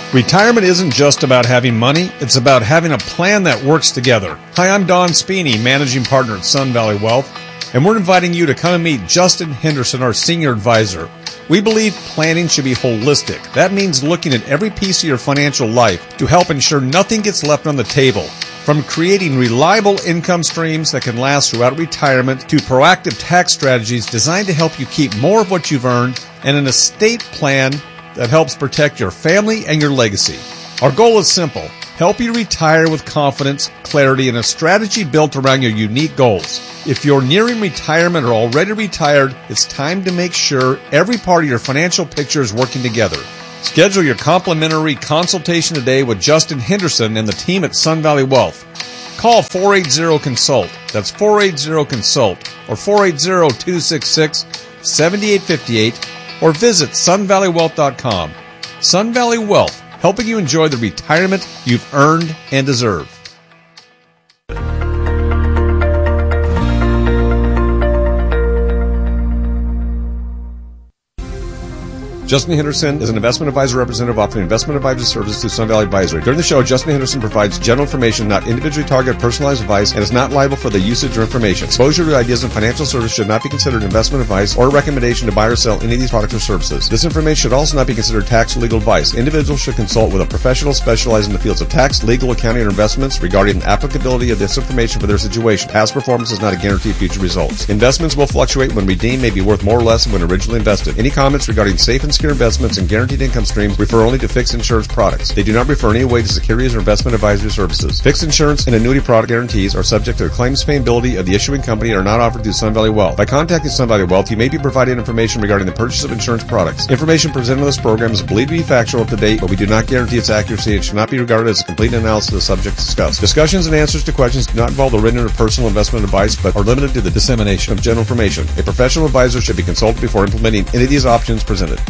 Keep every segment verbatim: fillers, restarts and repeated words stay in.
Retirement isn't just about having money, it's about having a plan that works together. Hi, I'm Don Spini, Managing Partner at Sun Valley Wealth, and we're inviting you to come and meet Justin Henderson, our Senior Advisor. We believe planning should be holistic. That means looking at every piece of your financial life to help ensure nothing gets left on the table. From creating reliable income streams that can last throughout retirement to proactive tax strategies designed to help you keep more of what you've earned and an estate plan that helps protect your family and your legacy. Our goal is simple. Help you retire with confidence, clarity, and a strategy built around your unique goals. If you're nearing retirement or already retired, it's time to make sure every part of your financial picture is working together. Schedule your complimentary consultation today with Justin Henderson and the team at Sun Valley Wealth. Call four eight zero consult. That's four eight zero consult or four eight zero, two six six, seven eight five eight or visit sun valley wealth dot com. Sun Valley Wealth, helping you enjoy the retirement you've earned and deserve. Justin Henderson is an investment advisor representative offering investment advisory services through Sun Valley Advisory. During the show, Justin Henderson provides general information, not individually targeted personalized advice, and is not liable for the usage or information. Exposure to ideas and financial services should not be considered investment advice or a recommendation to buy or sell any of these products or services. This information should also not be considered tax or legal advice. Individuals should consult with a professional specialized in the fields of tax, legal, accounting, or investments regarding the applicability of this information for their situation. Past performance is not a guarantee of future results. Investments will fluctuate. When redeemed, may be worth more or less than when originally invested. Any comments regarding safe and secure investments and guaranteed income streams refer only to fixed insurance products. They do not refer in any way to securities or investment advisory services. Fixed insurance and annuity product guarantees are subject to the claims payability of the issuing company and are not offered through Sun Valley Wealth. By contacting Sun Valley Wealth, you may be provided information regarding the purchase of insurance products. Information presented on this program is believed to be factual up to date, but we do not guarantee its accuracy and should not be regarded as a complete analysis of the subject discussed. Discussions and answers to questions do not involve the written or personal investment advice, but are limited to the dissemination of general information. A professional advisor should be consulted before implementing any of these options presented.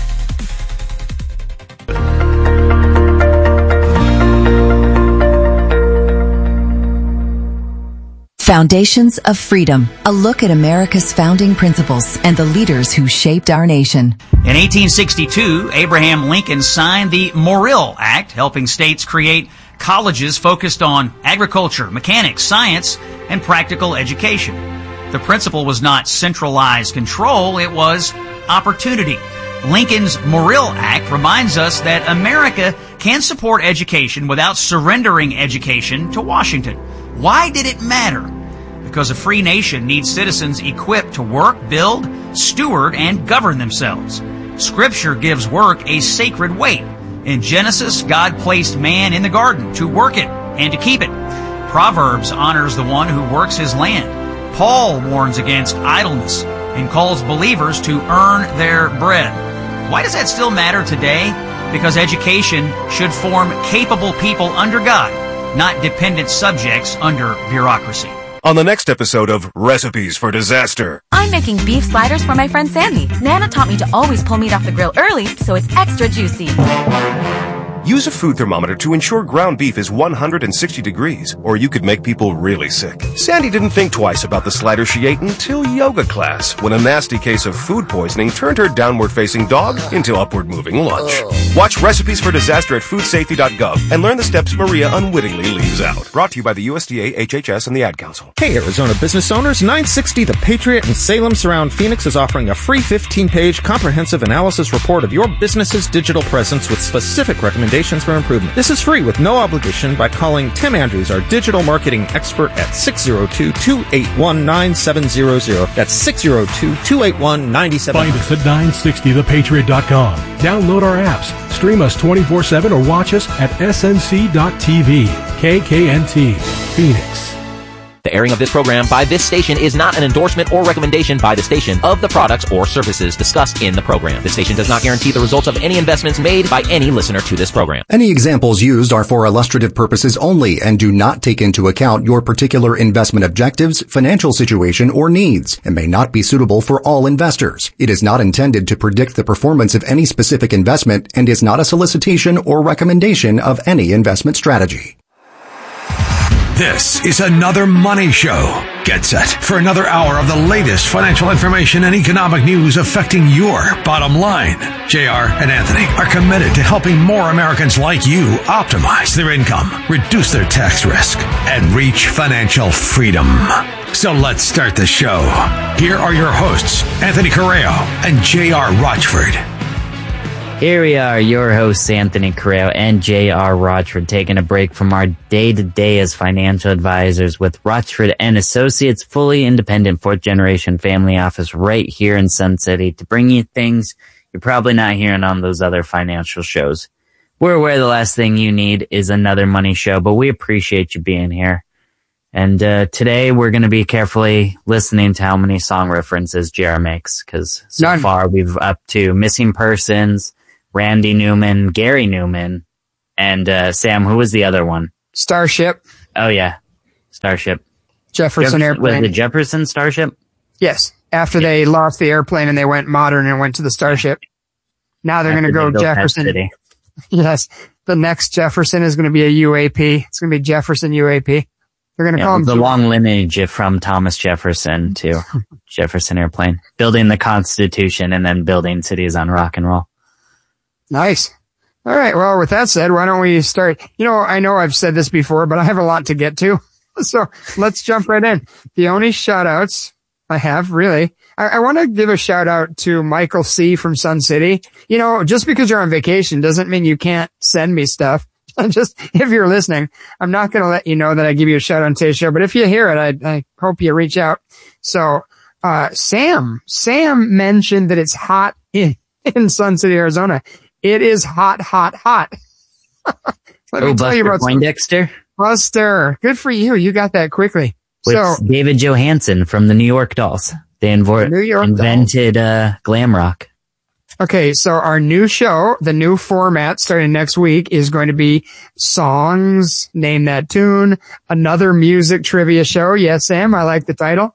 Foundations of Freedom, a look at America's founding principles and the leaders who shaped our nation. In eighteen sixty-two, Abraham Lincoln signed the Morrill Act, helping states create colleges focused on agriculture, mechanics, science, and practical education. The principle was not centralized control, it was opportunity. Lincoln's Morrill Act reminds us that America can support education without surrendering education to Washington. Why did it matter? Because a free nation needs citizens equipped to work, build, steward, and govern themselves. Scripture gives work a sacred weight. In Genesis, God placed man in the garden to work it and to keep it. Proverbs honors the one who works his land. Paul warns against idleness and calls believers to earn their bread. Why does that still matter today? Because education should form capable people under God, not dependent subjects under bureaucracy. On the next episode of Recipes for Disaster. I'm making beef sliders for my friend Sandy. Nana taught me to always pull meat off the grill early so it's extra juicy. Use a food thermometer to ensure ground beef is one hundred sixty degrees, or you could make people really sick. Sandy didn't think twice about the slider she ate until yoga class, when a nasty case of food poisoning turned her downward-facing dog into upward-moving lunch. Watch Recipes for Disaster at food safety dot gov and learn the steps Maria unwittingly leaves out. Brought to you by the U S D A, H H S, and the Ad Council. Hey, Arizona business owners, nine sixty The Patriot in Salem Surround Phoenix is offering a free fifteen-page comprehensive analysis report of your business's digital presence with specific recommendations for improvement. This is free with no obligation by calling Tim Andrews, our digital marketing expert, at six oh two, two eight one, nine seven zero zero. That's six oh two, two eight one, nine seven zero zero. Find us at nine sixty the patriot dot com. Download our apps, stream us twenty-four seven, or watch us at S N C dot T V. K K N T, Phoenix. The airing of this program by this station is not an endorsement or recommendation by the station of the products or services discussed in the program. The station does not guarantee the results of any investments made by any listener to this program. Any examples used are for illustrative purposes only and do not take into account your particular investment objectives, financial situation, or needs, and may not be suitable for all investors. It is not intended to predict the performance of any specific investment and is not a solicitation or recommendation of any investment strategy. This is another money show Get set for another hour of the latest financial information and economic news affecting your bottom line. J R and Anthony are committed to helping more Americans like you optimize their income, reduce their tax risk, and reach financial freedom. So let's start the show. Here are your hosts, Anthony Correo and J R Rochford. Here we are, your hosts, Anthony Correo and J R Rochford, taking a break from our day-to-day as financial advisors with Rochford and Associates, fully independent fourth-generation family office right here in Sun City to bring you things you're probably not hearing on those other financial shows. We're aware the last thing you need is another money show, but we appreciate you being here. And uh today we're going to be carefully listening to how many song references J R makes, because so None. far we've up to Missing Persons, Randy Newman, Gary Newman, and uh Sam, who was the other one? Starship. Oh, yeah. Starship. Jefferson Jeff- Airplane. Was it Jefferson Starship? Yes. After yeah. they lost the airplane and they went modern and went to the Starship. Now they're going to go Jefferson. City. Yes. The next Jefferson is going to be a U A P. It's going to be Jefferson U A P. They're going to yeah, call him the long lineage from Thomas Jefferson to Jefferson Airplane. Building the Constitution and then building cities on rock and roll. Nice. All right. Well, with that said, why don't we start? You know, I know I've said this before, but I have a lot to get to. So let's jump right in. The only shout outs I have, really, I, I want to give a shout out to Michael C. from Sun City. You know, just because you're on vacation doesn't mean you can't send me stuff. Just, if you're listening, I'm not going to let you know that I give you a shout out on today's show, but if you hear it, I, I hope you reach out. So, uh, Sam, Sam mentioned that it's hot in, in Sun City, Arizona. It is hot, hot, hot. Let oh, me tell Buster you about Poindexter. Buster, good for you. You got that quickly. With so David Johansen from the New York Dolls. They invo- New York invented uh, glam rock. Okay, so our new show, the new format starting next week, is going to be songs, name that tune, another music trivia show. Yes, Sam, I like the title.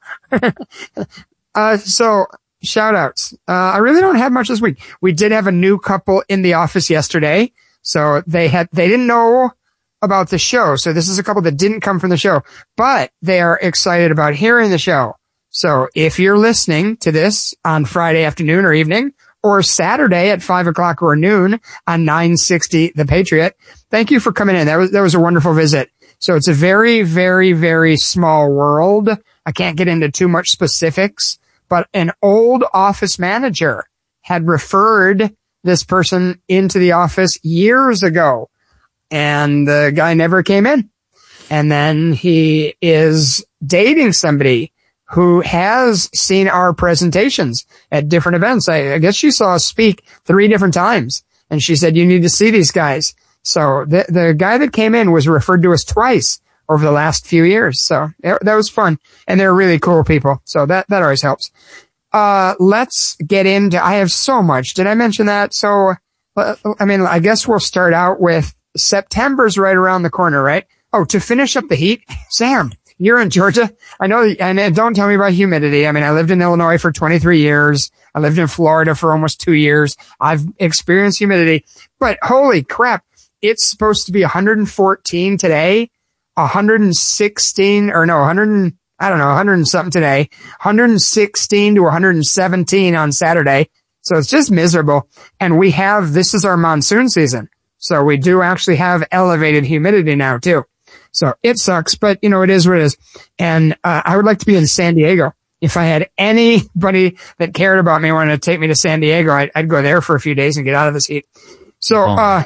uh, so shout outs. Uh, I really don't have much this week. We did have a new couple in the office yesterday. So they had, they didn't know about the show. So this is a couple that didn't come from the show, but they are excited about hearing the show. So if you're listening to this on Friday afternoon or evening, or Saturday at five o'clock or noon on nine sixty The Patriot, thank you for coming in. That was, that was a wonderful visit. So it's a very, very, very small world. I can't get into too much specifics, but an old office manager had referred this person into the office years ago, and the guy never came in. And then he is dating somebody who has seen our presentations at different events. I, I guess she saw us speak three different times, and she said, you need to see these guys. So the, the guy that came in was referred to us twice over the last few years. So it, that was fun, and they're really cool people. So that, that always helps. Uh, let's get into, I have so much. Did I mention that? So, I mean, I guess we'll start out with September's right around the corner, right? Oh, to finish up the heat, Sam, you're in Georgia. I know, and don't tell me about humidity. I mean, I lived in Illinois for twenty-three years. I lived in Florida for almost two years. I've experienced humidity, but holy crap, it's supposed to be one hundred fourteen today, one hundred sixteen, or no, one hundred, I don't know, one hundred something today, one hundred sixteen to one hundred seventeen on Saturday. So it's just miserable. And we have, this is our monsoon season. So we do actually have elevated humidity now too. So it sucks, but you know, it is what it is. And, uh, I would like to be in San Diego. If I had anybody that cared about me wanting to take me to San Diego, I'd, I'd go there for a few days and get out of this heat. So, uh,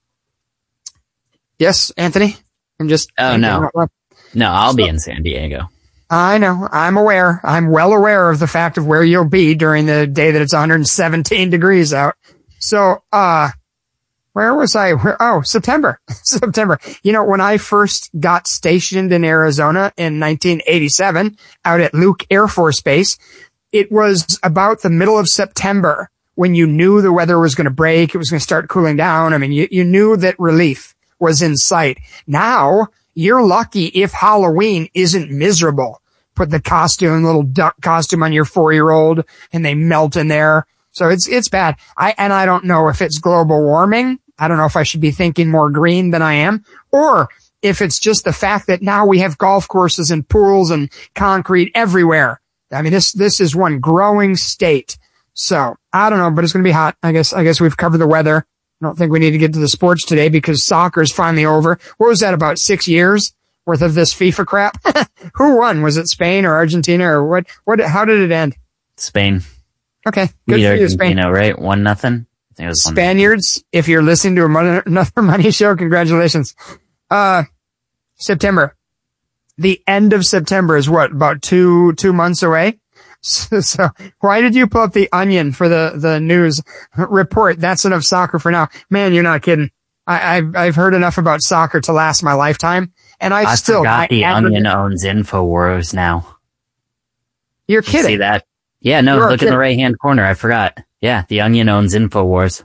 yes, Anthony, I'm just, oh no, no, I'll so, be in San Diego. I know. I'm aware. I'm well aware of the fact of where you'll be during the day that it's one hundred seventeen degrees out. So, uh, where was I? Where, oh, September. September. You know, when I first got stationed in Arizona in nineteen eighty-seven out at Luke Air Force Base, it was about the middle of September when you knew the weather was going to break. It was going to start cooling down. I mean, you, you knew that relief was in sight. Now, you're lucky if Halloween isn't miserable. Put the costume, little duck costume on your four-year-old, and they melt in there. So it's, it's bad. I, and I don't know if it's global warming. I don't know if I should be thinking more green than I am, or if it's just the fact that now we have golf courses and pools and concrete everywhere. I mean, this, this is one growing state. So I don't know, but it's going to be hot. I guess, I guess we've covered the weather. I don't think we need to get to the sports today because soccer's finally over. What was that, about six years worth of this FIFA crap? Who won? Was it Spain or Argentina or what? What? How did it end? Spain. Okay, good for you, Spain. Argentina, right? One nothing. I think it was one Spaniards. If you're listening to another money show, congratulations. Uh, September. The end of September is what? About two two months away. So, so why did you pull up the Onion for the, the news report? That's enough soccer for now. Man, you're not kidding. I, I've, I've heard enough about soccer to last my lifetime. And I've I still forgot I the added, Onion owns InfoWars now. You're Did kidding. You see that? Yeah, no, You're look in the right hand corner. I forgot. Yeah, the Onion owns InfoWars.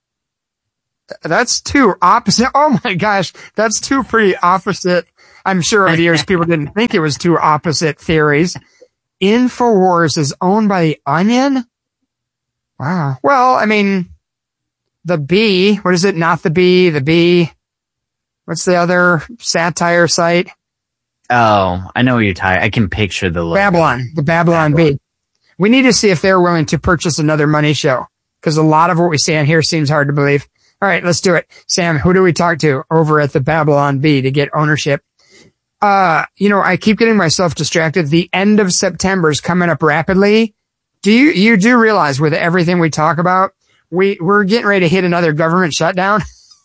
That's two opposite. Oh my gosh. That's two pretty opposite. I'm sure over the years people didn't think it was two opposite theories. InfoWars is owned by the Onion? Wow. Well, I mean, the Bee, what is it? Not the Bee, the Bee. What's the other satire site? Oh, I know what you're talking. I can picture the logo. Babylon, the Babylon, Babylon Bee. We need to see if they're willing to purchase another money show because a lot of what we see on here seems hard to believe. All right, let's do it. Sam, who do we talk to over at the Babylon Bee to get ownership? Uh, you know, I keep getting myself distracted. The end of September is coming up rapidly. Do you, you do realize with everything we talk about, we, we're getting ready to hit another government shutdown?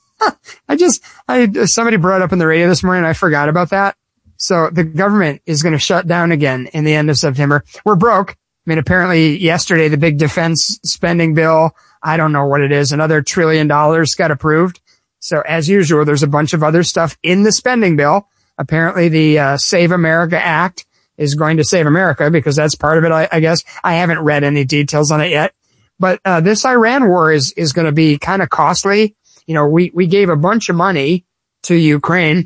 I just, I, somebody brought it up on the radio this morning and I forgot about that. So the government is going to shut down again in the end of September. We're broke. I mean, apparently yesterday, the big defense spending bill, I don't know what it is, another trillion dollars got approved. So as usual, there's a bunch of other stuff in the spending bill. Apparently the uh, Save America Act is going to save America because that's part of it, I, I guess. I haven't read any details on it yet. But uh, this Iran war is is going to be kind of costly. You know, we, we gave a bunch of money to Ukraine.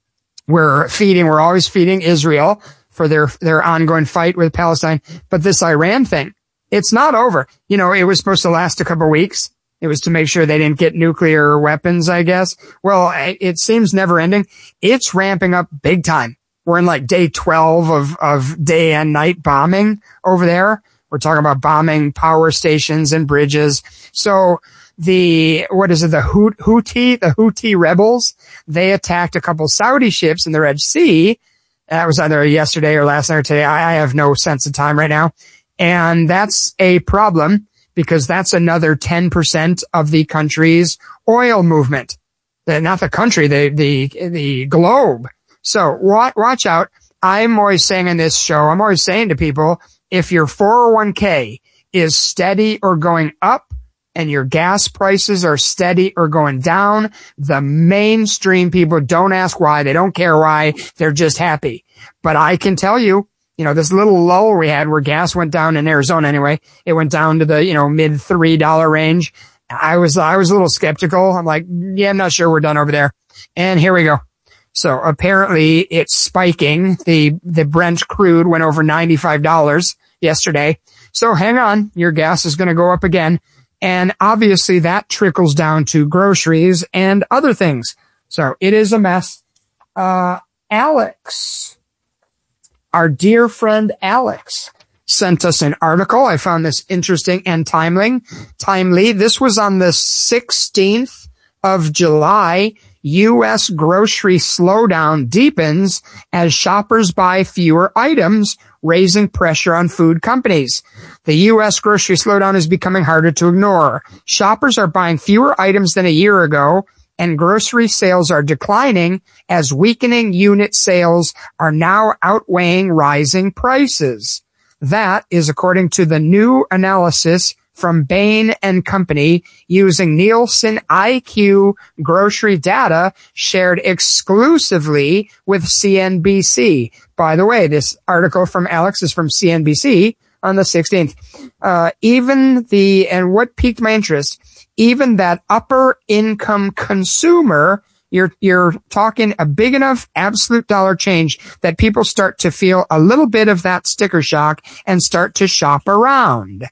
We're feeding, we're always feeding Israel for their their ongoing fight with Palestine. But this Iran thing, it's not over. You know, it was supposed to last a couple of weeks. It was to make sure they didn't get nuclear weapons, I guess. Well, it seems never ending. It's ramping up big time. We're in like day twelve of, of day and night bombing over there. We're talking about bombing power stations and bridges. So the, what is it? The Houthi, the Houthi rebels, they attacked a couple Saudi ships in the Red Sea. That was either yesterday or last night or today. I, I have no sense of time right now. And that's a problem, because that's another ten percent of the country's oil movement. Not the country, the, the, the globe. So watch, watch out. I'm always saying in this show, I'm always saying to people, if your four oh one k is steady or going up and your gas prices are steady or going down, the mainstream people don't ask why. They don't care why. They're just happy. But I can tell you, you know, this little lull we had where gas went down in Arizona anyway, it went down to the, you know, mid three dollar range. I was, I was a little skeptical. I'm like, yeah, I'm not sure we're done over there. And here we go. So apparently it's spiking. The, the Brent crude went over ninety-five dollars yesterday. So hang on. Your gas is going to go up again. And obviously that trickles down to groceries and other things. So it is a mess. Uh, Alex, our dear friend Alex, sent us an article. I found this interesting and timely. Timely. This was on the sixteenth of July. U S grocery slowdown deepens as shoppers buy fewer items, raising pressure on food companies. The U S grocery slowdown is becoming harder to ignore. Shoppers are buying fewer items than a year ago, and grocery sales are declining as weakening unit sales are now outweighing rising prices. That is according to the new analysis from Bain and Company using Nielsen I Q grocery data shared exclusively with C N B C. By the way, this article from Alex is from C N B C on the sixteenth. Uh, even the, and what piqued my interest, even that upper income consumer, you're, you're talking a big enough absolute dollar change that people start to feel a little bit of that sticker shock and start to shop around.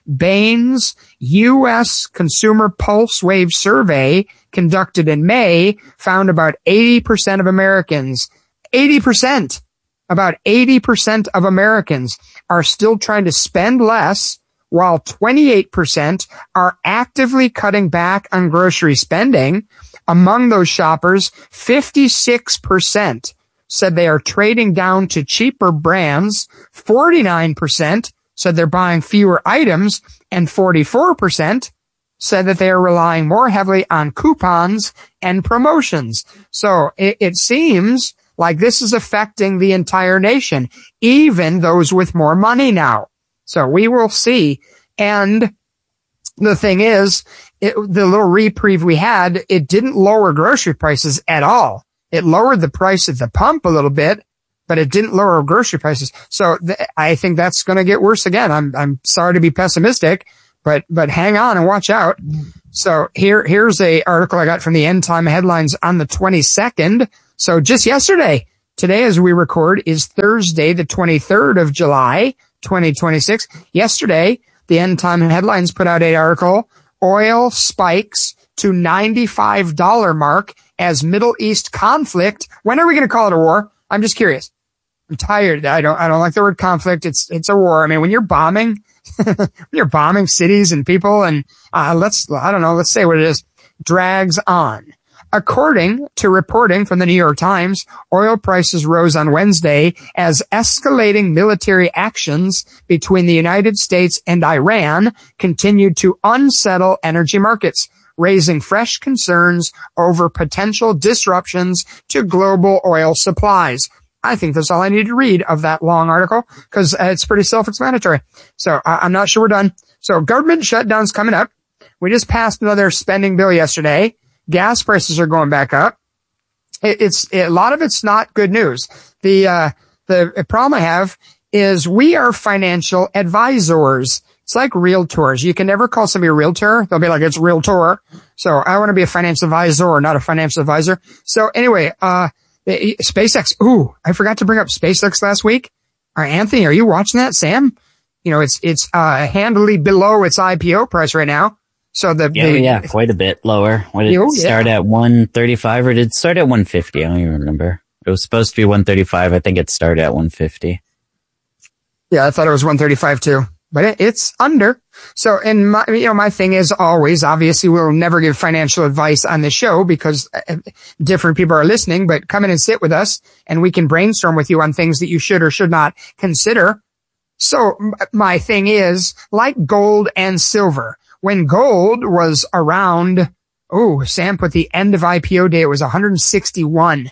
Bain's U S Consumer Pulse Wave survey conducted in May found about eighty percent of Americans, eighty percent, about eighty percent of Americans are still trying to spend less, while twenty-eight percent are actively cutting back on grocery spending. Among those shoppers, fifty-six percent said they are trading down to cheaper brands, forty-nine percent said they're buying fewer items, and forty-four percent said that they are relying more heavily on coupons and promotions. So it, it seems like this is affecting the entire nation, even those with more money now. So we will see. And the thing is, it, the little reprieve we had, it didn't lower grocery prices at all. It lowered the price at the pump a little bit, but it didn't lower grocery prices. So th- I think that's going to get worse again. I'm, I'm sorry to be pessimistic, but, but hang on and watch out. So here, here's a article I got from the End Time Headlines on the twenty-second. So just yesterday, today as we record is Thursday, the twenty-third of July, twenty twenty-six. Yesterday, the End Time Headlines put out an article, oil spikes to ninety-five dollars mark as Middle East conflict. When are we going to call it a war? I'm just curious. I'm tired. I don't, I don't like the word conflict. It's, it's a war. I mean, when you're bombing, when you're bombing cities and people and, uh, let's, I don't know, let's say what it is, drags on. According to reporting from the New York Times, oil prices rose on Wednesday as escalating military actions between the United States and Iran continued to unsettle energy markets, raising fresh concerns over potential disruptions to global oil supplies. I think that's all I need to read of that long article because uh, it's pretty self-explanatory. So uh, I'm not sure we're done. So government shutdown's coming up. We just passed another spending bill yesterday. Gas prices are going back up. It, it's it, a lot of it's not good news. The uh, the problem I have is we are financial advisors. It's like realtors. You can never call somebody a realtor. They'll be like, it's realtor. So I want to be a financial advisor, not a financial advisor. So anyway, uh, SpaceX. Ooh, I forgot to bring up SpaceX last week. All right, Anthony, are you watching that? Sam? You know, it's, it's, uh, handily below its I P O price right now. So the, yeah, the, yeah, quite a bit lower. What did oh, it start yeah. at one thirty-five or did it start at one fifty? I don't even remember. It was supposed to be one thirty-five. I think it started at one fifty. Yeah, I thought it was one thirty-five too. But it, it's under. So, and my, you know, my thing is always, obviously we'll never give financial advice on the show because different people are listening, but come in and sit with us and we can brainstorm with you on things that you should or should not consider. So my thing is like gold and silver. When gold was around, oh, Sam put the end of I P O day, it was one hundred sixty-one.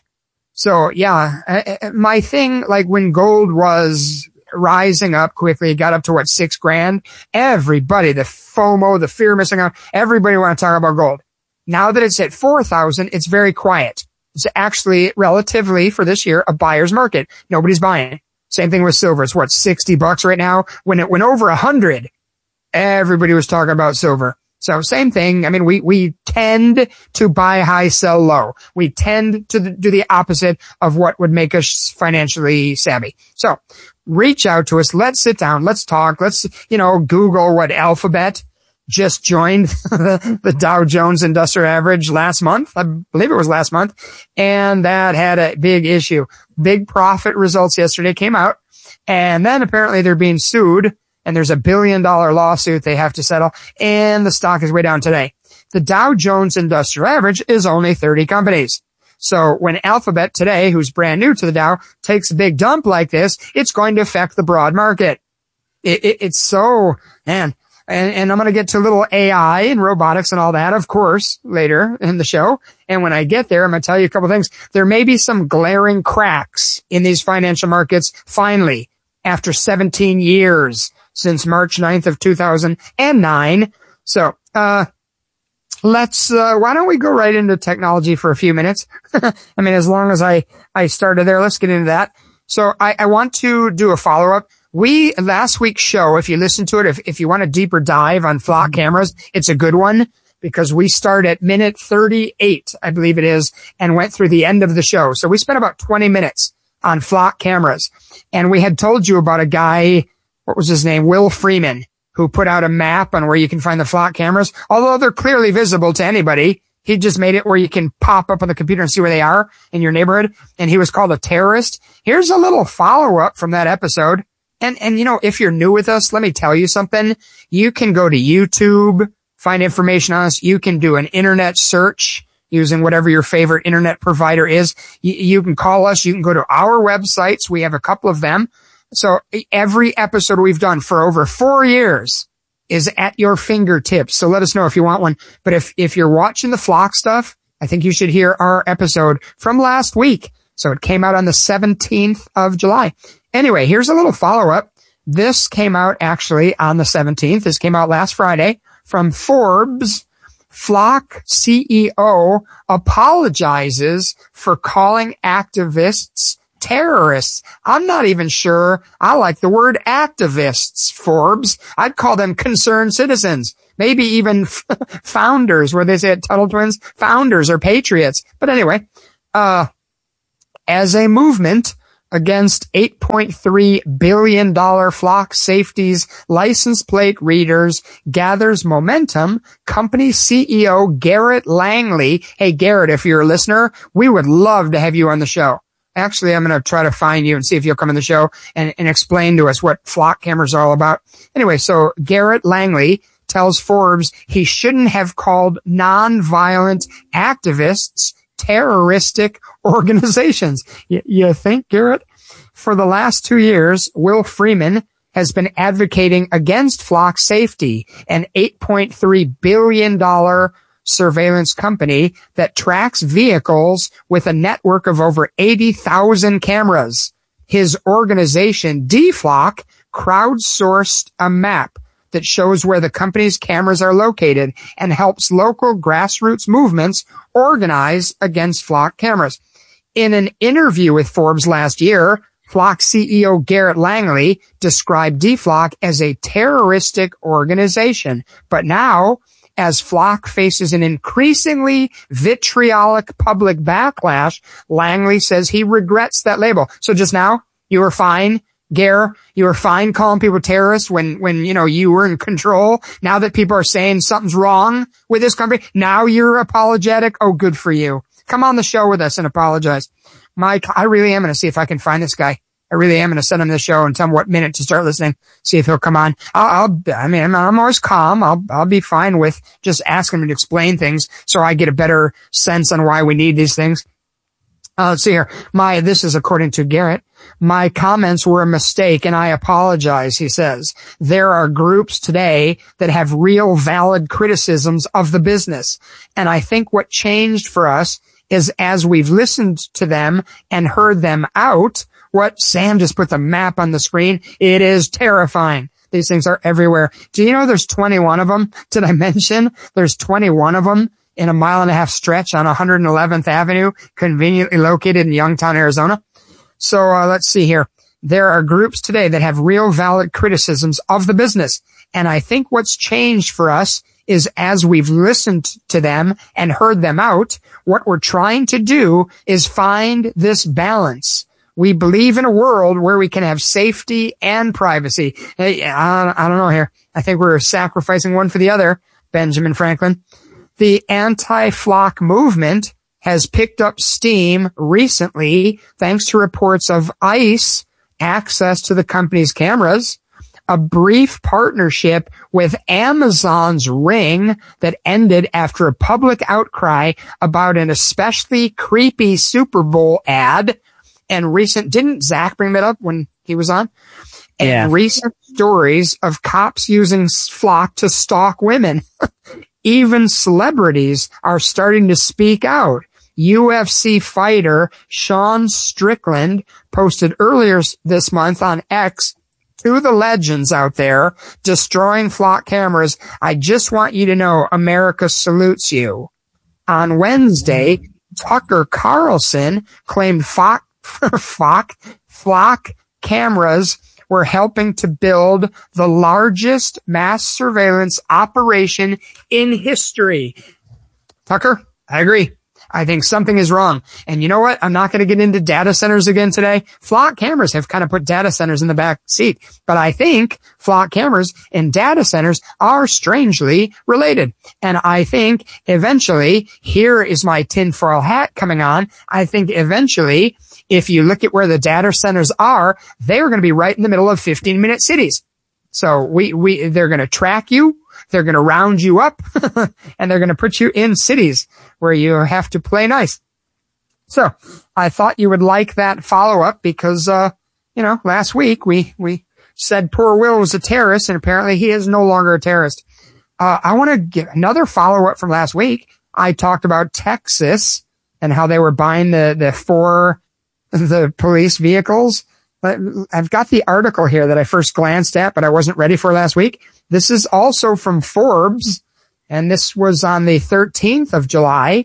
So yeah, my thing, like when gold was rising up quickly, it got up to what, six grand. Everybody, the FOMO, the fear of missing out, everybody want to talk about gold. Now that it's at four thousand, it's very quiet. It's actually relatively for this year a buyer's market. Nobody's buying. Same thing with silver. It's what, sixty bucks right now. When it went over a hundred, everybody was talking about silver. So same thing. I mean, we, we tend to buy high, sell low. We tend to do the opposite of what would make us financially savvy. So reach out to us. Let's sit down. Let's talk. Let's, you know, Google what Alphabet just joined the, the Dow Jones Industrial Average last month. I believe it was last month. And that had a big issue. Big profit results yesterday came out. And then apparently they're being sued. And there's a billion dollar lawsuit they have to settle. And the stock is way down today. The Dow Jones Industrial Average is only thirty companies. So when Alphabet today, who's brand new to the Dow, takes a big dump like this, it's going to affect the broad market. It, it, it's so, man. And, and I'm going to get to a little A I and robotics and all that, of course, later in the show. And when I get there, I'm going to tell you a couple things. There may be some glaring cracks in these financial markets finally after seventeen years since March ninth of two thousand nine. So, uh, let's, uh, why don't we go right into technology for a few minutes? I mean, as long as I, I started there, let's get into that. So I, I want to do a follow up. We, last week's show, if you listen to it, if, if you want a deeper dive on flock cameras, it's a good one because we start at minute thirty-eight, I believe it is, and went through the end of the show. So we spent about twenty minutes on flock cameras. And we had told you about a guy, what was his name? Will Freeman. who put out a map on where you can find the Flock cameras, although they're clearly visible to anybody. He just made it where you can pop up on the computer and see where they are in your neighborhood. And he was called a terrorist. Here's a little follow up from that episode. And, and, you know, if you're new with us, let me tell you something. You can go to YouTube, find information on us. You can do an internet search using whatever your favorite internet provider is. You, you can call us. You can go to our websites. We have a couple of them. So every episode we've done for over four years is at your fingertips. So let us know if you want one. But if, if you're watching the Flock stuff, I think you should hear our episode from last week. So it came out on the seventeenth of July. Anyway, here's a little follow-up. This came out actually on the seventeenth. This came out last Friday from Forbes. Flock C E O apologizes for calling activists terrorists. I'm not even sure I like the word activists, Forbes. I'd call them concerned citizens. Maybe even f- founders, where they say at Tuttle Twins, founders or patriots. But anyway, uh, as a movement against eight point three billion dollars Flock Safety's license plate readers gathers momentum, company C E O Garrett Langley. Hey, Garrett, if you're a listener, we would love to have you on the show. Actually, I'm going to try to find you and see if you'll come on the show and, and explain to us what Flock cameras are all about. Anyway, so Garrett Langley tells Forbes he shouldn't have called nonviolent activists terroristic organizations. Y- you think, Garrett? For the last two years, Will Freeman has been advocating against Flock Safety, an eight point three billion dollars surveillance company that tracks vehicles with a network of over eighty thousand cameras. His organization, D-Flock, crowdsourced a map that shows where the company's cameras are located and helps local grassroots movements organize against Flock cameras. In an interview with Forbes last year, Flock C E O Garrett Langley described D-Flock as a terroristic organization. But now, as Flock faces an increasingly vitriolic public backlash, Langley says he regrets that label. So just now, you were fine, Gare, you were fine calling people terrorists when, when, you know, you were in control. Now that people are saying something's wrong with this company, now you're apologetic. Oh, good for you. Come on the show with us and apologize. Mike, I really am going to see if I can find this guy. I really am going to send him the show and tell him what minute to start listening. See if he'll come on. I'll, I'll I mean, I'm always calm. I'll, I'll be fine with just asking him to explain things so I get a better sense on why we need these things. Uh, let's see here. My, this is according to Garrett. My comments were a mistake and I apologize, he says. There are groups today that have real valid criticisms of the business. And I think what changed for us is as we've listened to them and heard them out, what Sam just put the map on the screen, it is terrifying. These things are everywhere. Do you know there's twenty-one of them? Did I mention there's twenty-one of them in a mile and a half stretch on one hundred eleventh Avenue, conveniently located in Youngtown, Arizona? So uh, let's see here. There are groups today that have real valid criticisms of the business. And I think what's changed for us is as we've listened to them and heard them out, what we're trying to do is find this balance. We believe in a world where we can have safety and privacy. Hey, I, I don't know here. I think we're sacrificing one for the other, Benjamin Franklin. The anti-Flock movement has picked up steam recently thanks to reports of ICE access to the company's cameras, a brief partnership with Amazon's Ring that ended after a public outcry about an especially creepy Super Bowl ad. And recent, didn't Zach bring that up when he was on? And yeah. Recent stories of cops using Flock to stalk women. Even celebrities are starting to speak out. U F C fighter Sean Strickland posted earlier this month on X, to the legends out there destroying Flock cameras, I just want you to know America salutes you. On Wednesday, Tucker Carlson claimed Flock Flock, Flock cameras were helping to build the largest mass surveillance operation in history. Tucker, I agree. I think something is wrong. And you know what? I'm not going to get into data centers again today. Flock cameras have kind of put data centers in the back seat. But I think flock cameras and data centers are strangely related. And I think eventually, here is my tinfoil hat coming on. I think eventually, if you look at where the data centers are, they're going to be right in the middle of fifteen minute cities. So we, we, they're going to track you. They're going to round you up and they're going to put you in cities where you have to play nice. So I thought you would like that follow up because, uh, you know, last week we, we said poor Will was a terrorist and apparently he is no longer a terrorist. Uh, I want to give another follow up from last week. I talked about Texas and how they were buying the, the four, the police vehicles. I've got the article here that I first glanced at, but I wasn't ready for last week. This is also from Forbes, and this was on the thirteenth of July.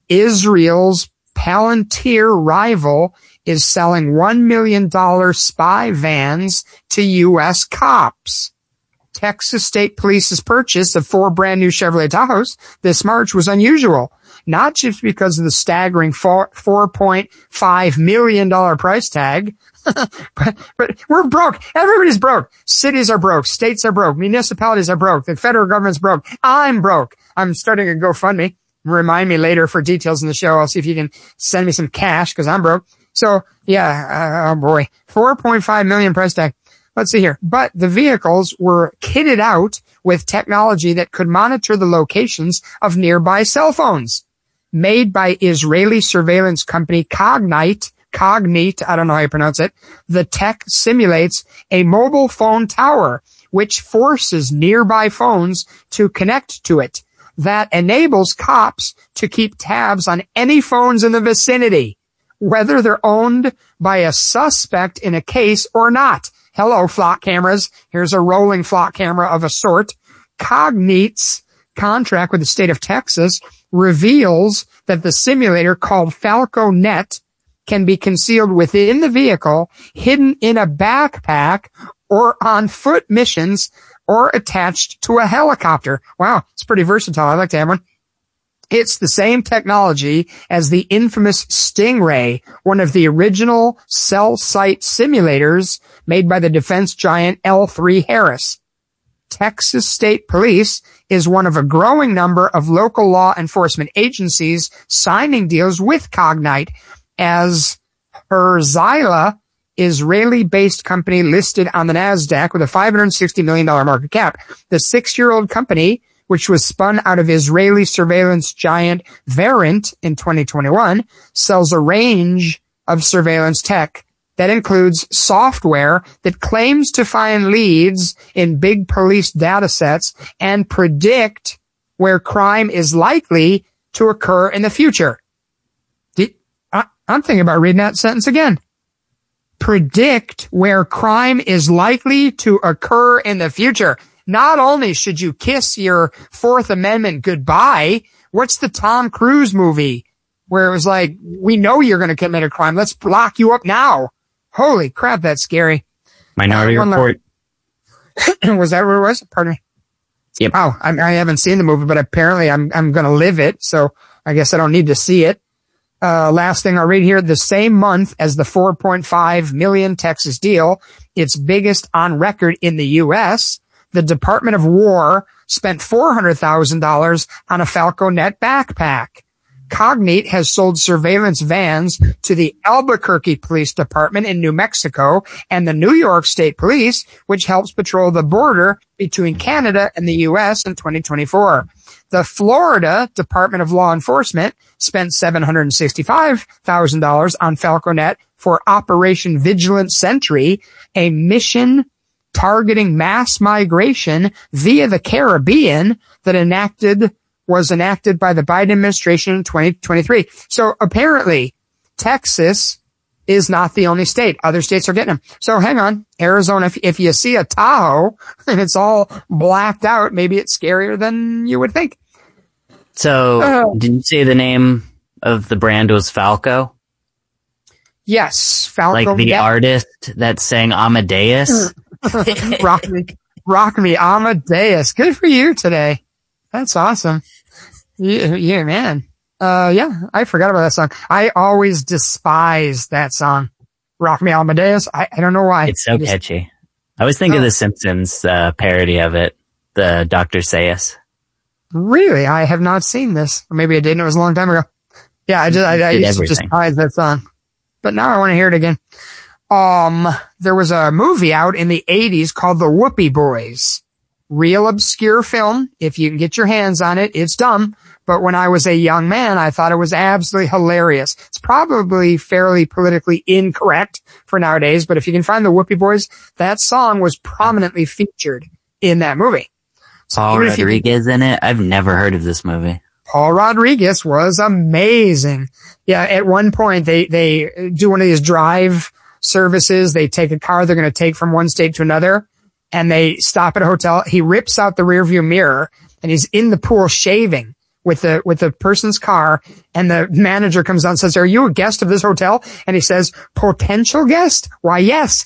Israel's Palantir rival is selling one million dollars spy vans to U S cops. Texas State Police's purchase of four brand new Chevrolet Tahoes this March was unusual, not just because of the staggering four point five million dollars price tag, but, but we're broke. Everybody's broke. Cities are broke. States are broke. Municipalities are broke. The federal government's broke. I'm broke. I'm starting a GoFundMe. Remind me later for details in the show. I'll see if you can send me some cash because I'm broke. So yeah, uh, oh boy, four point five million dollars price tag. Let's see here. But the vehicles were kitted out with technology that could monitor the locations of nearby cell phones. Made by Israeli surveillance company Cognite, Cognite, I don't know how you pronounce it, the tech simulates a mobile phone tower, which forces nearby phones to connect to it. That enables cops to keep tabs on any phones in the vicinity, whether they're owned by a suspect in a case or not. Hello, flock cameras. Here's a rolling flock camera of a sort. Cognite's contract with the state of Texas reveals that the simulator called FalcoNet can be concealed within the vehicle, hidden in a backpack, or on foot missions, or attached to a helicopter. Wow, it's pretty versatile. I like to have one. It's the same technology as the infamous Stingray, one of the original cell site simulators made by the defense giant L three Harris. Texas State Police is one of a growing number of local law enforcement agencies signing deals with Cognite, as Herzliya, Israeli-based company listed on the NASDAQ with a five hundred sixty million dollars market cap. The six-year-old company, which was spun out of Israeli surveillance giant Verint in twenty twenty-one, sells a range of surveillance tech that includes software that claims to find leads in big police data sets and predict where crime is likely to occur in the future. I'm thinking about reading that sentence again. Predict where crime is likely to occur in the future. Not only should you kiss your Fourth Amendment goodbye, what's the Tom Cruise movie where it was like, we know you're going to commit a crime. Let's lock you up now. Holy crap, that's scary. Minority uh, Report. Was that what it was? Pardon me. Yep. Oh, I, I haven't seen the movie, but apparently I'm, I'm going to live it. So I guess I don't need to see it. Uh, last thing I'll read here, the same month as the four point five million Texas deal, its biggest on record in the U S, the Department of War spent four hundred thousand dollars on a FalcoNet backpack. Cognite has sold surveillance vans to the Albuquerque Police Department in New Mexico and the New York State Police, which helps patrol the border between Canada and the U S in twenty twenty-four. The Florida Department of Law Enforcement spent seven hundred sixty-five thousand dollars on FalcoNet for Operation Vigilant Sentry, a mission targeting mass migration via the Caribbean that enacted was enacted by the Biden administration in twenty twenty-three. So apparently Texas is not the only state. Other states are getting them. So hang on. Arizona, if, if you see a Tahoe and it's all blacked out, maybe it's scarier than you would think. So uh, did you say the name of the brand was Falco? Yes. Falco. Like the yeah. artist that sang Amadeus? Rock me. Rock me. Amadeus. Good for you today. That's awesome. Yeah, yeah, man. Uh, yeah, I forgot about that song. I always despise that song. Rock Me Amadeus. I, I don't know why. It's so I just, catchy. I was thinking oh. of the Simpsons uh, parody of it, the Doctor Sayus. Really? I have not seen this. Or maybe I did, and it was a long time ago. Yeah, I just, I, I used to despise that song. But now I want to hear it again. Um, there was a movie out in the eighties called The Whoopie Boys. Real obscure film. If you can get your hands on it, it's dumb. But when I was a young man, I thought it was absolutely hilarious. It's probably fairly politically incorrect for nowadays, but if you can find the Whoopie Boys, that song was prominently featured in that movie. So Paul Rodriguez can, in it? I've never heard of this movie. Paul Rodriguez was amazing. Yeah, at one point they, they do one of these drive services. They take a car they're going to take from one state to another, and they stop at a hotel. He rips out the rearview mirror, and he's in the pool shaving with the, with the person's car, and the manager comes out and says, "Are you a guest of this hotel?" And he says, "Potential guest? Why, yes."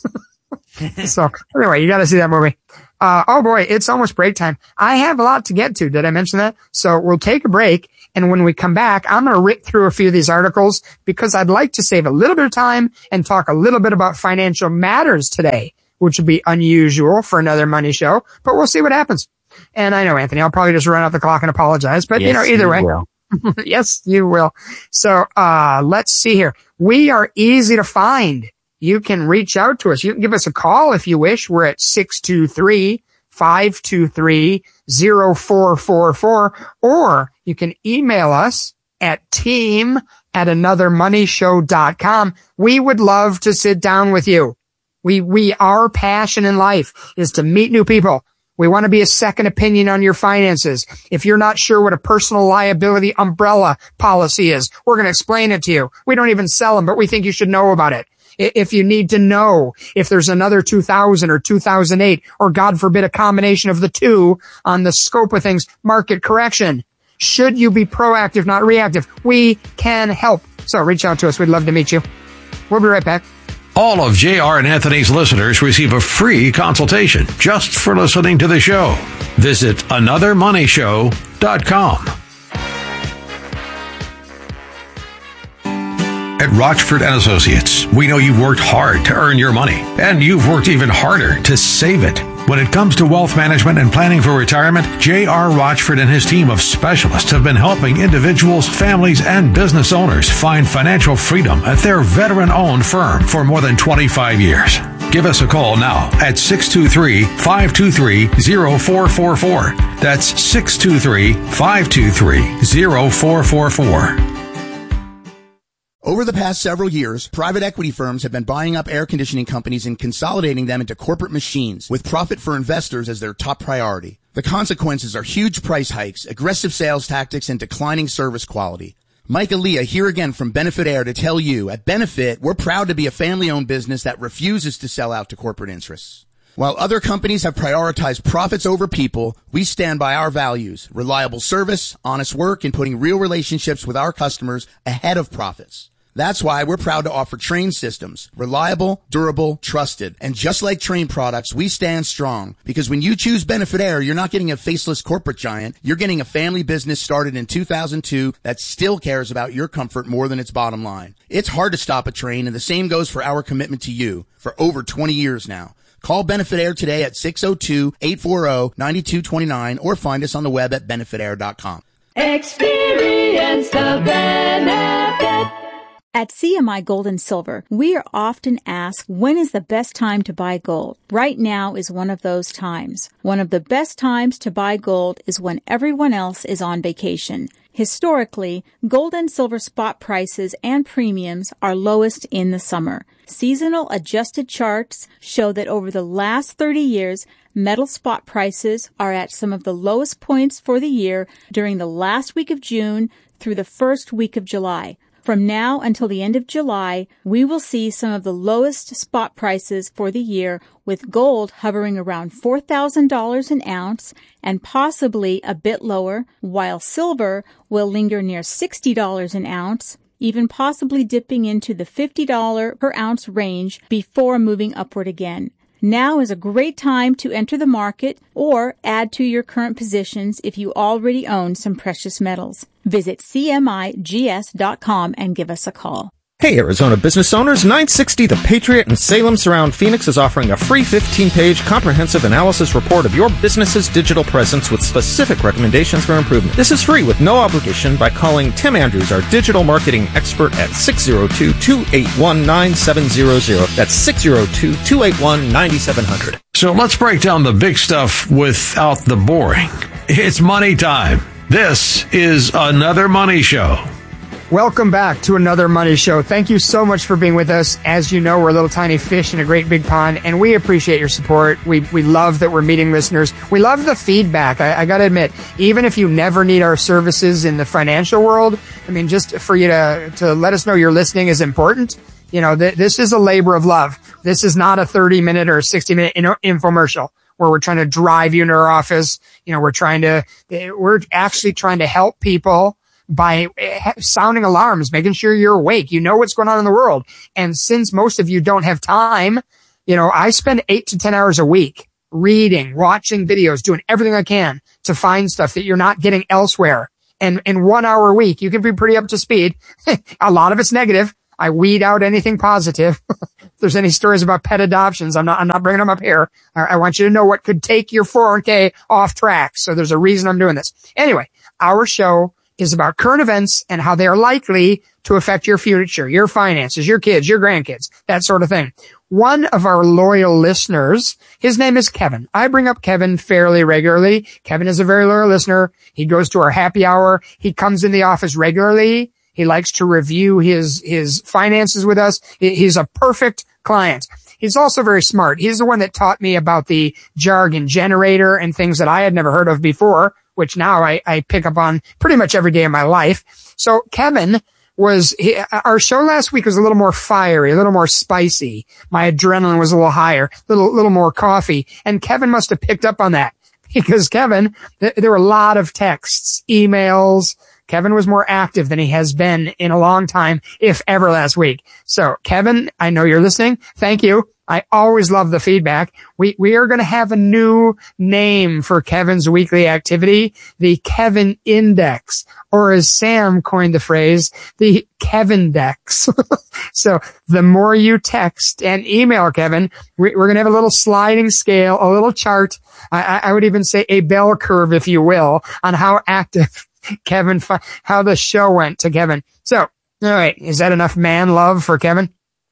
So anyway, you got to see that movie. Uh, oh boy, it's almost break time. I have a lot to get to. Did I mention that? So we'll take a break. And when we come back, I'm going to rip through a few of these articles because I'd like to save a little bit of time and talk a little bit about financial matters today, which would be unusual for another money show, but we'll see what happens. And I know, Anthony, I'll probably just run out the clock and apologize, but yes, you know, either way. Will. Yes, you will. So, uh, let's see here. We are easy to find. You can reach out to us. You can give us a call if you wish. We're at six two three, five two three, zero four four four, or you can email us at team at another money show dot com. We would love to sit down with you. We, we, our passion in life is to meet new people. We want to be a second opinion on your finances. If you're not sure what a personal liability umbrella policy is, we're going to explain it to you. We don't even sell them, but we think you should know about it. If you need to know if there's another two thousand or two thousand eight, or God forbid a combination of the two on the scope of things, market correction. Should you be proactive, not reactive? We can help. So reach out to us. We'd love to meet you. We'll be right back. All of J R and Anthony's listeners receive a free consultation just for listening to the show. Visit another money show dot com. At Rochford and Associates, we know you've worked hard to earn your money, and you've worked even harder to save it. When it comes to wealth management and planning for retirement, J R. Rochford and his team of specialists have been helping individuals, families, and business owners find financial freedom at their veteran-owned firm for more than twenty-five years. Give us a call now at six two three, five two three, zero four four four. That's six two three, five two three, zero four four four. Over the past several years, private equity firms have been buying up air conditioning companies and consolidating them into corporate machines, with profit for investors as their top priority. The consequences are huge price hikes, aggressive sales tactics, and declining service quality. Mike Aaliyah here again from Benefit Air to tell you, at Benefit, we're proud to be a family-owned business that refuses to sell out to corporate interests. While other companies have prioritized profits over people, we stand by our values: reliable service, honest work, and putting real relationships with our customers ahead of profits. That's why we're proud to offer Trane systems. Reliable, durable, trusted. And just like Trane products, we stand strong. Because when you choose Benefit Air, you're not getting a faceless corporate giant. You're getting a family business started in two thousand two that still cares about your comfort more than its bottom line. It's hard to stop a train, and the same goes for our commitment to you for over twenty years now. Call Benefit Air today at six oh two, eight four oh, nine two two nine or find us on the web at benefit air dot com. Experience the benefit. At C M I Gold and Silver, we are often asked, when is the best time to buy gold? Right now is one of those times. One of the best times to buy gold is when everyone else is on vacation. Historically, gold and silver spot prices and premiums are lowest in the summer. Seasonal adjusted charts show that over the last thirty years, metal spot prices are at some of the lowest points for the year during the last week of June through the first week of July. From now until the end of July, we will see some of the lowest spot prices for the year, with gold hovering around four thousand dollars an ounce and possibly a bit lower, while silver will linger near sixty dollars an ounce, even possibly dipping into the fifty dollars per ounce range before moving upward again. Now is a great time to enter the market or add to your current positions if you already own some precious metals. Visit C M I G S dot com and give us a call. Hey, Arizona business owners, nine sixty The Patriot in Salem Surround Phoenix is offering a free fifteen-page comprehensive analysis report of your business's digital presence with specific recommendations for improvement. This is free with no obligation by calling Tim Andrews, our digital marketing expert, at six oh two, two eight one, nine seven zero zero. That's six oh two, two eight one, nine seven zero zero. So let's break down the big stuff without the boring. It's money time. This is Another Money Show. Welcome back to Another Money Show. Thank you so much for being with us. As you know, we're little tiny fish in a great big pond, and we appreciate your support. We we love that we're meeting listeners. We love the feedback. I, I got to admit, even if you never need our services in the financial world, I mean, just for you to to let us know you're listening is important. You know, th- this is a labor of love. This is not a thirty minute or sixty minute in- infomercial where we're trying to drive you into our office. You know, we're trying to, we're actually trying to help people by sounding alarms, making sure you're awake. You know what's going on in the world. And since most of you don't have time, you know, I spend eight to ten hours a week reading, watching videos, doing everything I can to find stuff that you're not getting elsewhere. And in one hour a week, you can be pretty up to speed. A lot of it's negative. I weed out anything positive. If there's any stories about pet adoptions, I'm not, I'm not bringing them up here. I, I want you to know what could take your four oh one k off track. So there's a reason I'm doing this. Anyway, our show is about current events and how they are likely to affect your future, your finances, your kids, your grandkids, that sort of thing. One of our loyal listeners, his name is Kevin. I bring up Kevin fairly regularly. Kevin is a very loyal listener. He goes to our happy hour. He comes in the office regularly. He likes to review his, his finances with us. He's a perfect client. He's also very smart. He's the one that taught me about the jargon generator and things that I had never heard of before, which now I, I pick up on pretty much every day of my life. So Kevin was, he, our show last week was a little more fiery, a little more spicy. My adrenaline was a little higher, a little, little more coffee. And Kevin must have picked up on that because Kevin, th- there were a lot of texts, emails. Kevin was more active than he has been in a long time, if ever, last week. So Kevin, I know you're listening. Thank you. I always love the feedback. We, we are going to have a new name for Kevin's weekly activity, the Kevin Index, or as Sam coined the phrase, the Kevindex. So the more you text and email Kevin, we, we're going to have a little sliding scale, a little chart. I, I would even say a bell curve, if you will, on how active Kevin, how the show went to Kevin. So, all right. Is that enough man love for Kevin?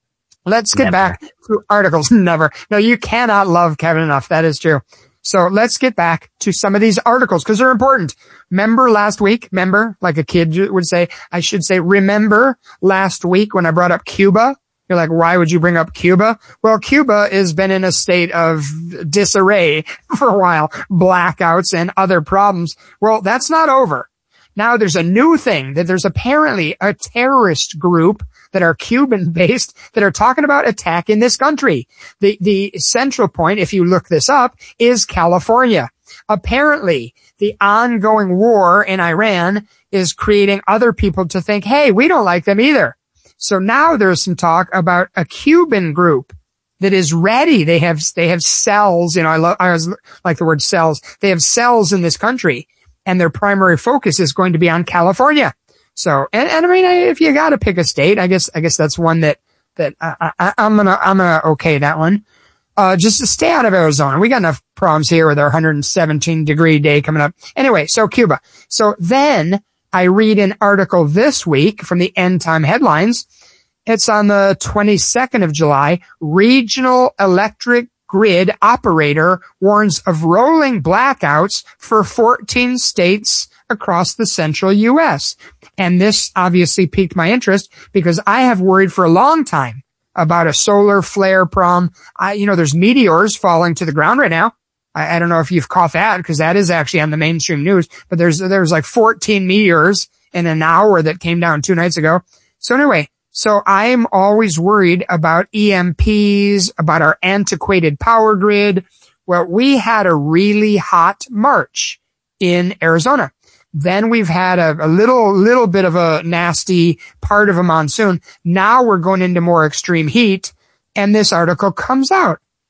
Let's get Never. back to articles. Never. No, you cannot love Kevin enough. That is true. So let's get back to some of these articles because they're important. Remember last week? Remember, like a kid would say, I should say, remember last week when I brought up Cuba? You're like, why would you bring up Cuba? Well, Cuba has been in a state of disarray for a while, blackouts and other problems. Well, that's not over. Now there's a new thing that there's apparently a terrorist group that are Cuban based that are talking about attacking this country. The, the central point, if you look this up, is California. Apparently the ongoing war in Iran is creating other people to think, hey, we don't like them either. So now there's some talk about a Cuban group that is ready. They have, they have cells, you know, I love, I always like the word cells. They have cells in this country and their primary focus is going to be on California. So, and, and I mean, if you got to pick a state, I guess, I guess that's one that, that I, I, I'm gonna, I'm gonna okay that one. Uh, just to stay out of Arizona. We got enough problems here with our one hundred seventeen degree day coming up. Anyway, so Cuba. So then I read an article this week from the End Time Headlines. It's on the twenty-second of July. Regional electric grid operator warns of rolling blackouts for fourteen states across the central U S. And this obviously piqued my interest because I have worried for a long time about a solar flare problem. I, you know, there's meteors falling to the ground right now. I, I don't know if you've caught that because that is actually on the mainstream news, but there's, there's like fourteen meteors in an hour that came down two nights ago. So anyway, so I'm always worried about E M Ps, about our antiquated power grid. Well, we had a really hot March in Arizona. Then we've had a, a little, little bit of a nasty part of a monsoon. Now we're going into more extreme heat. And this article comes out.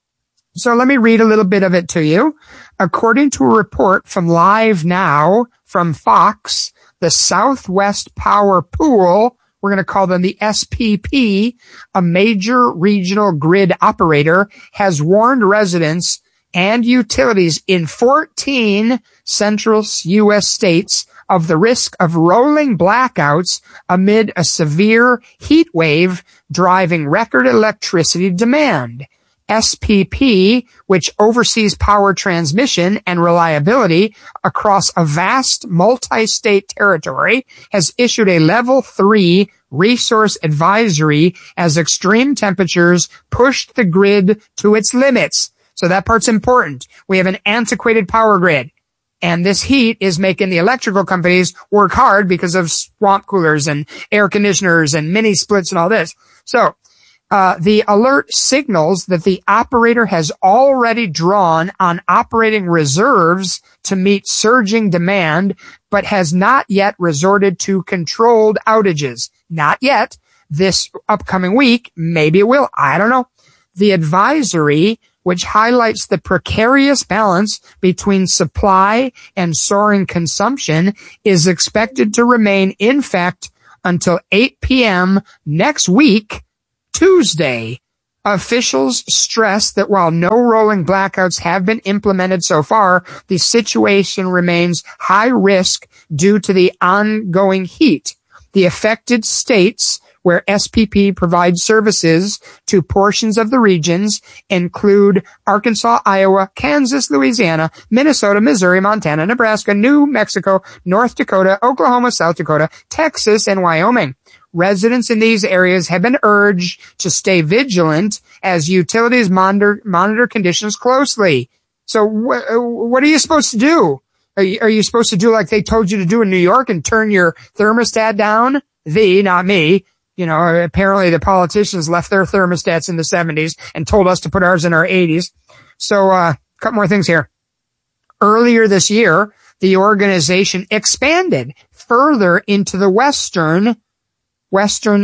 So let me read a little bit of it to you. According to a report from Live Now from Fox, the Southwest Power Pool, we're going to call them the S P P, a major regional grid operator, has warned residents and utilities in fourteen central U S states of the risk of rolling blackouts amid a severe heat wave driving record electricity demand. S P P, which oversees power transmission and reliability across a vast multi-state territory, has issued a level three resource advisory as extreme temperatures pushed the grid to its limits. So that part's important. We have an antiquated power grid, and this heat is making the electrical companies work hard because of swamp coolers and air conditioners and mini splits and all this. So Uh, the alert signals that the operator has already drawn on operating reserves to meet surging demand, but has not yet resorted to controlled outages. Not yet. This upcoming week, maybe it will. I don't know. The advisory, which highlights the precarious balance between supply and soaring consumption, is expected to remain in effect until eight p.m. next week, Tuesday. Officials stress that while no rolling blackouts have been implemented so far, the situation remains high risk due to the ongoing heat. The affected states where S P P provides services to portions of the regions include Arkansas, Iowa, Kansas, Louisiana, Minnesota, Missouri, Montana, Nebraska, New Mexico, North Dakota, Oklahoma, South Dakota, Texas, and Wyoming. Residents in these areas have been urged to stay vigilant as utilities monitor, monitor conditions closely. So wh- what are you supposed to do? Are you, are you supposed to do like they told you to do in New York and turn your thermostat down? The, not me. You know, apparently the politicians left their thermostats in the seventies and told us to put ours in our eighties. So, uh, a couple more things here. Earlier this year, the organization expanded further into the Western Western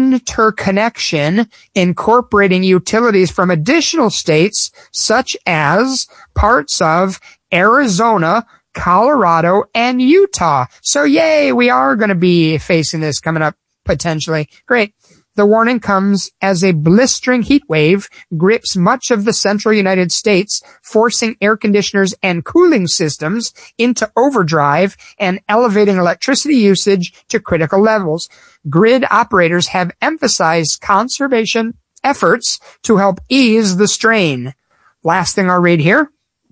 interconnection, incorporating utilities from additional states such as parts of Arizona, Colorado, and Utah. So yay, we are going to be facing this coming up potentially. Great. The warning comes as a blistering heat wave grips much of the central United States, forcing air conditioners and cooling systems into overdrive and elevating electricity usage to critical levels. Grid operators have emphasized conservation efforts to help ease the strain. Last thing I'll read here.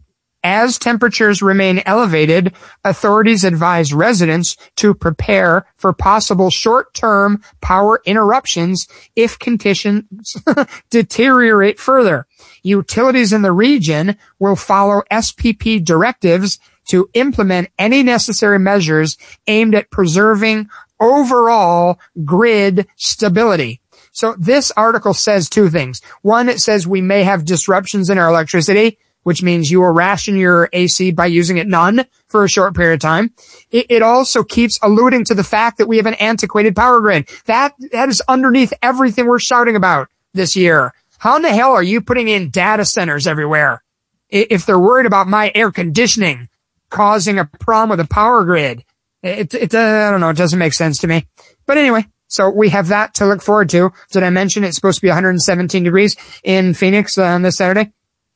As temperatures remain elevated, authorities advise residents to prepare for possible short-term power interruptions if conditions deteriorate further. Utilities in the region will follow S P P directives to implement any necessary measures aimed at preserving overall grid stability. So this article says two things. One, it says we may have disruptions in our electricity, which means you will ration your A C by using it none for a short period of time. It, it also keeps alluding to the fact that we have an antiquated power grid. That, that is underneath everything we're shouting about this year. How in the hell are you putting in data centers everywhere if they're worried about my air conditioning causing a problem with the power grid? It, it, uh, I don't know. It doesn't make sense to me. But anyway, so we have that to look forward to. Did I mention it's supposed to be one hundred seventeen degrees in Phoenix uh, on this Saturday?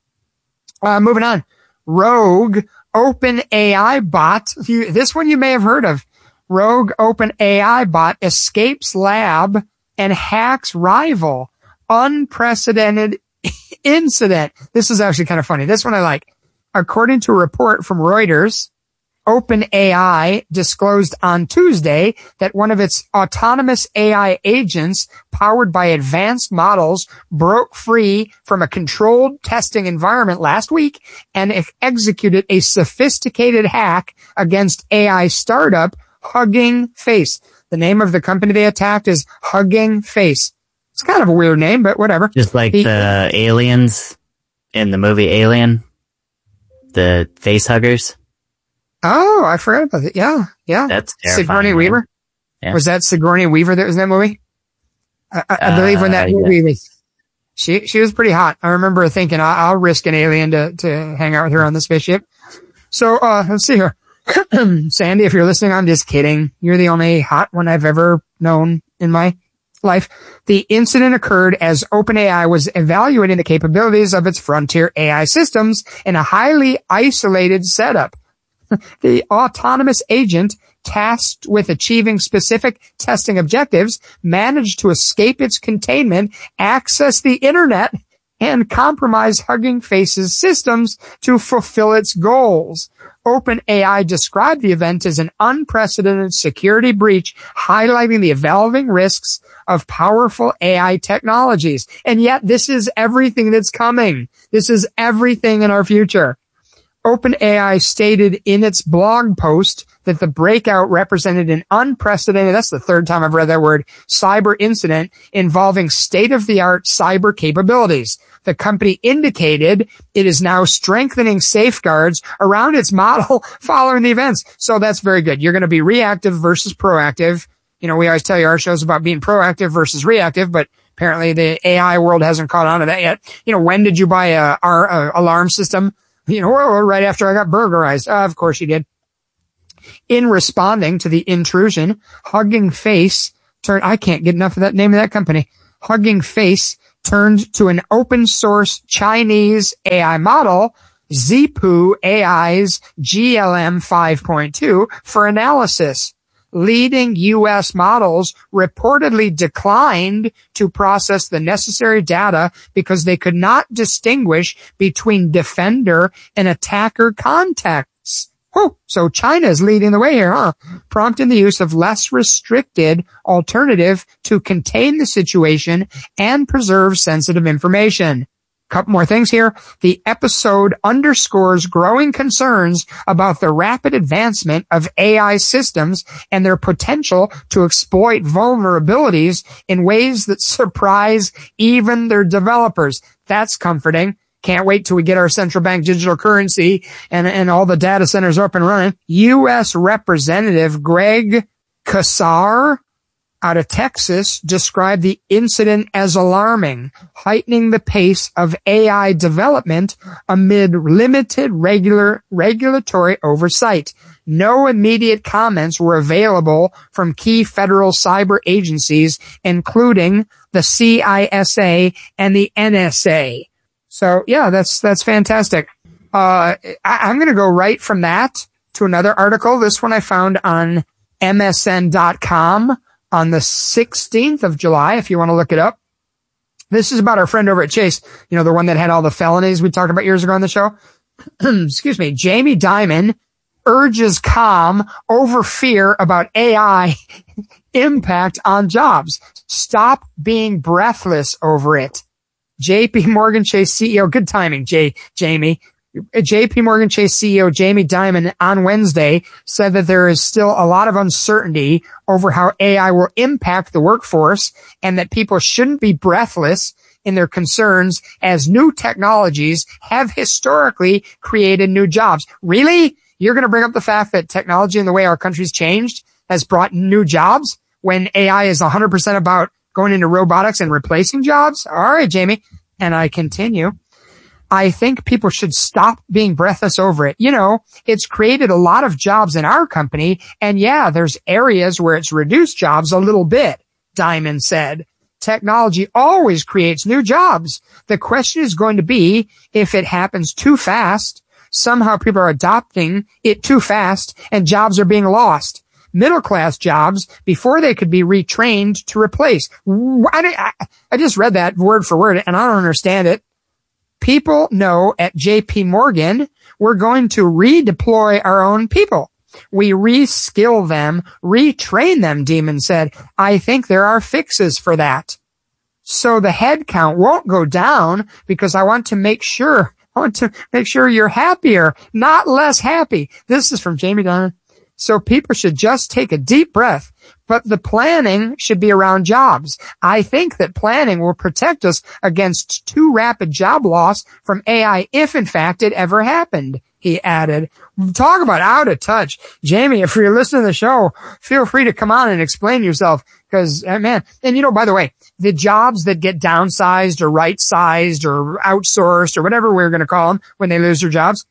Uh, moving on. Rogue OpenAI bot. You, this one you may have heard of. Rogue OpenAI bot escapes lab and hacks rival. Unprecedented incident. This is actually kind of funny. This one I like. According to a report from Reuters, OpenAI disclosed on Tuesday that one of its autonomous A I agents, powered by advanced models, broke free from a controlled testing environment last week and ex- executed a sophisticated hack against A I startup Hugging Face. The name of the company they attacked is Hugging Face. It's kind of a weird name, but whatever. Just like the, the aliens in the movie Alien, the face huggers. Oh, I forgot about that. Yeah, yeah. That's Sigourney terrifying, Weaver. Yeah. Was that Sigourney Weaver that was in that movie? I, I, I believe when that Uh, movie yeah. was, She she was pretty hot. I remember thinking I'll, I'll risk an alien to, to hang out with her on the spaceship. So, uh, let's see here. Sandy, if you're listening, I'm just kidding. You're the only hot one I've ever known in my life. The incident occurred as OpenAI was evaluating the capabilities of its frontier A I systems in a highly isolated setup. The autonomous agent, tasked with achieving specific testing objectives, managed to escape its containment, access the internet, and compromise Hugging Face's systems to fulfill its goals. OpenAI described the event as an unprecedented security breach, highlighting the evolving risks of powerful A I technologies. And yet, this is everything that's coming. This is everything in our future. OpenAI stated in its blog post that the breakout represented an unprecedented, that's the third time I've read that word, cyber incident involving state-of-the-art cyber capabilities. The company indicated it is now strengthening safeguards around its model following the events. So that's very good. You're going to be reactive versus proactive. You know, we always tell you our show's about being proactive versus reactive, but apparently the A I world hasn't caught on to that yet. You know, when did you buy a, our, a alarm system? You know, right after I got burglarized. Uh, of course you did. In responding to the intrusion, Hugging Face turned, I can't get enough of that name of that company. Hugging Face turned to an open source Chinese A I model, Zhipu A I's G L M five point two, for analysis. Leading U S models reportedly declined to process the necessary data because they could not distinguish between defender and attacker contexts. Oh, so China is leading the way here, huh? Prompting the use of less restricted alternative to contain the situation and preserve sensitive information. Couple more things here. The episode underscores growing concerns about the rapid advancement of A I systems and their potential to exploit vulnerabilities in ways that surprise even their developers. That's comforting. Can't wait till we get our central bank digital currency and, and all the data centers up and running. U S Representative Greg Casar out of Texas described the incident as alarming, heightening the pace of A I development amid limited regular regulatory oversight. No immediate comments were available from key federal cyber agencies, including the C I S A and the N S A. So yeah, that's, that's fantastic. Uh, I, I'm going to go right from that to another article. This one I found on M S N dot com. On the sixteenth of July, if you want to look it up. This is about our friend over at Chase, you know, the one that had all the felonies we talked about years ago on the show. Excuse me. Jamie Dimon urges calm over fear about A I impact on jobs. Stop being breathless over it. J P Morgan Chase C E O, good timing, J, Jamie. J P Morgan Chase C E O Jamie Dimon on Wednesday said that there is still a lot of uncertainty over how A I will impact the workforce and that people shouldn't be breathless in their concerns as new technologies have historically created new jobs. Really? You're going to bring up the fact that technology and the way our country's changed has brought new jobs when A I is one hundred percent about going into robotics and replacing jobs? All right, Jamie. And I continue. I think people should stop being breathless over it. You know, it's created a lot of jobs in our company, and yeah, there's areas where it's reduced jobs a little bit, Dimon said. Technology always creates new jobs. The question is going to be if it happens too fast, somehow people are adopting it too fast, and jobs are being lost. Middle-class jobs before they could be retrained to replace. I, I just read that word for word, and I don't understand it. People know at J P Morgan, we're going to redeploy our own people. We reskill them, retrain them, Dimon said. I think there are fixes for that. So the head count won't go down because I want to make sure, I want to make sure you're happier, not less happy. This is from Jamie Dimon. So people should just take a deep breath, but the planning should be around jobs. I think that planning will protect us against too rapid job loss from A I if in fact it ever happened. he added. Talk about out of touch. Jamie, if you're listening to the show, feel free to come on and explain yourself. Cause, uh, man, and you know, by the way, the jobs that get downsized or right-sized or outsourced or whatever we're going to call them when they lose their jobs,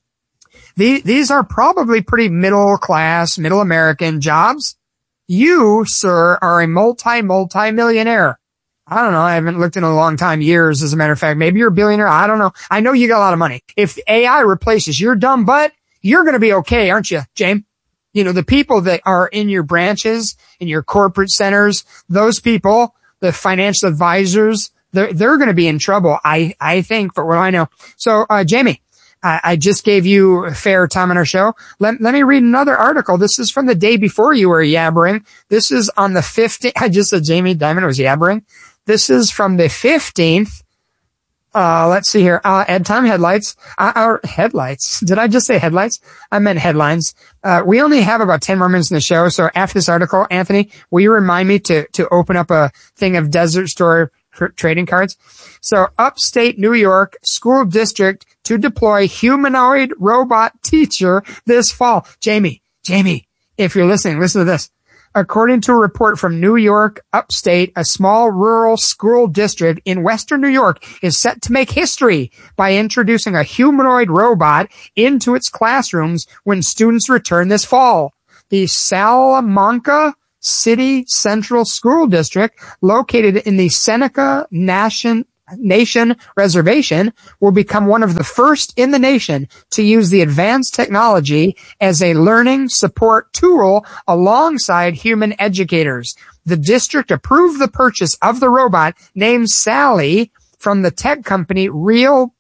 the, these are probably pretty middle class, middle American jobs. You, sir, are a multi, multi-millionaire. I don't know. I haven't looked in a long time, years, as a matter of fact. Maybe you're a billionaire. I don't know. I know you got a lot of money. If A I replaces your dumb butt, you're going to be okay, aren't you, James? You know, the people that are in your branches, in your corporate centers, those people, the financial advisors, they're, they're going to be in trouble, I, I think, for what I know. So, uh, Jamie, I, I just gave you a fair time on our show. Let, let me read another article. This is from the day before you were yabbering. This is on the fifteenth. I just said Jamie Dimon was yabbering. This is from the fifteenth. Uh, let's see here. Uh, Ed Time headlights. Uh, our headlights. Did I just say headlights? I meant headlines. Uh, we only have about ten more minutes in the show. So after this article, Anthony, will you remind me to, to open up a thing of Desert Store tr- trading cards? So upstate New York school district to deploy humanoid robot teacher this fall. Jamie, Jamie, if you're listening, listen to this. According to a report from New York Upstate, a small rural school district in western New York is set to make history by introducing a humanoid robot into its classrooms when students return this fall. The Salamanca City Central School District, located in the Seneca Nation Nation Reservation, will become one of the first in the nation to use the advanced technology as a learning support tool alongside human educators. The district approved the purchase of the robot named Sally from the tech company Real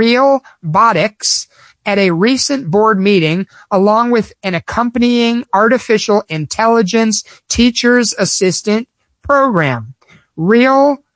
Realbotics at a recent board meeting, along with an accompanying artificial intelligence teacher's assistant program. Real